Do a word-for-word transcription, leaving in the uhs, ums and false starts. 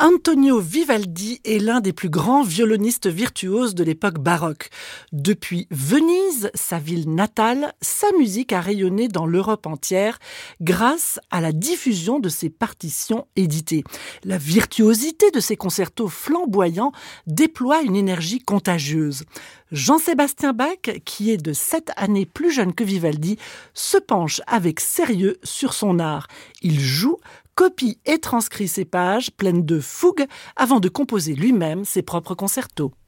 Antonio Vivaldi est l'un des plus grands violonistes virtuoses de l'époque baroque. Depuis Venise, sa ville natale, sa musique a rayonné dans l'Europe entière grâce à la diffusion de ses partitions éditées. La virtuosité de ses concertos flamboyants déploie une énergie contagieuse. Jean-Sébastien Bach, qui est de sept années plus jeune que Vivaldi, se penche avec sérieux sur son art. Il joue, copie et transcrit ses pages pleines de fougue avant de composer lui-même ses propres concertos.